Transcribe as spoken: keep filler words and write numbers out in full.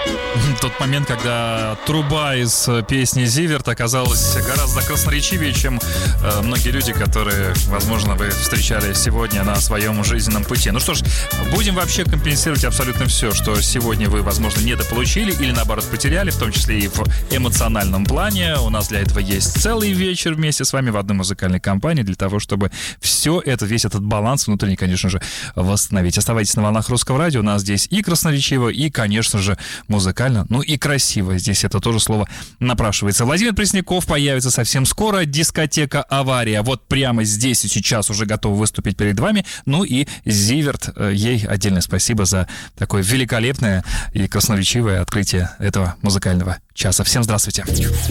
Тот момент, когда труба из песни «Зиверт» оказалась гораздо красноречивее, чем э, многие люди, которые, возможно, вы встречали сегодня на своем жизненном пути. Ну что ж, будем вообще компенсировать абсолютно все, что сегодня вы, возможно, недополучили или, наоборот, потеряли, в том числе и в эмоциональном плане. У нас для этого есть целый вечер вместе с вами в одной музыкальной компании для того, чтобы все это, весь этот баланс внутренний, конечно же, восстановить. Оставайтесь на волнах Русского радио. У нас здесь и красноречиво, и, конечно же, музыкально. Ну и красиво. Здесь это тоже слово напрашивается. Владимир Пресняков появится совсем скоро. Дискотека «Авария». Вот прямо здесь и сейчас уже готов выступить перед вами. Ну и Зиверт. Ей отдельное спасибо за такое великолепное и красноречивое открытие этого музыкального часа. Всем здравствуйте.